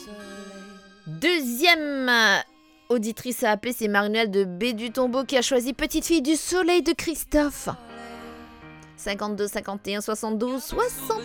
Deuxième auditrice à appeler, c'est Marie-Noël de B du Tombeau qui a choisi Petite fille du soleil de Christophe. 52 51 72 60.